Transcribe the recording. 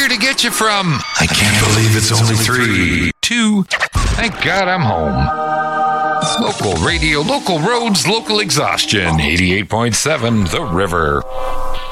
here to get you from, I can't believe it's only 3, to, thank God I'm home. Local radio, local roads, local exhaustion. 88.7 The River.